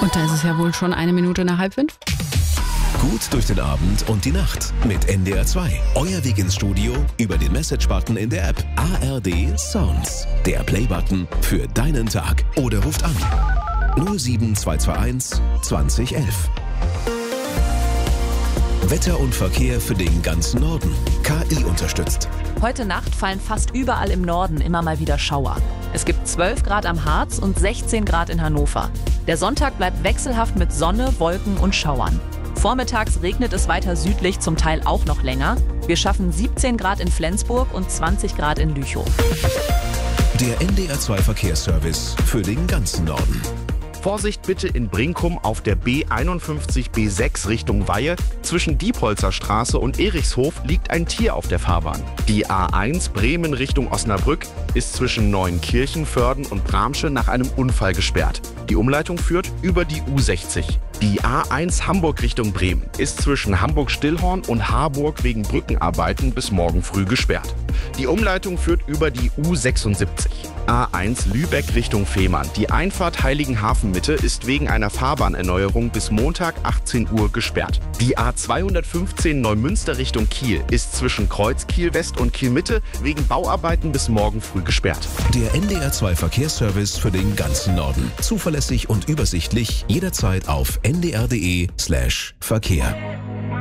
Und da ist es ja wohl schon 1 Minute nach 4:30. Gut durch den Abend und die Nacht mit NDR 2. Euer Weg ins Studio über den Message-Button in der App. ARD Sounds. Der Play-Button für deinen Tag. Oder ruft an 07221 2011. Wetter und Verkehr für den ganzen Norden. KI unterstützt. Heute Nacht fallen fast überall im Norden immer mal wieder Schauer. Es gibt 12 Grad am Harz und 16 Grad in Hannover. Der Sonntag bleibt wechselhaft mit Sonne, Wolken und Schauern. Vormittags regnet es weiter südlich, zum Teil auch noch länger. Wir schaffen 17 Grad in Flensburg und 20 Grad in Lüchow. Der NDR 2 Verkehrsservice für den ganzen Norden. Vorsicht bitte in Brinkum auf der B51 B6 Richtung Weihe. Zwischen Diepholzer Straße und Erichshof liegt ein Tier auf der Fahrbahn. Die A1 Bremen Richtung Osnabrück ist zwischen Neuenkirchen, Vörden und Bramsche nach einem Unfall gesperrt. Die Umleitung führt über die U60. Die A1 Hamburg Richtung Bremen ist zwischen Hamburg-Stillhorn und Harburg wegen Brückenarbeiten bis morgen früh gesperrt. Die Umleitung führt über die U76. A1 Lübeck Richtung Fehmarn. Die Einfahrt Heiligenhafen-Mitte ist wegen einer Fahrbahnerneuerung bis Montag 18 Uhr gesperrt. Die A215 Neumünster Richtung Kiel ist zwischen Kreuzkiel West und Kiel Mitte wegen Bauarbeiten bis morgen früh gesperrt. Der NDR 2 Verkehrsservice für den ganzen Norden. Zuverlässig und übersichtlich jederzeit auf ndr.de/Verkehr.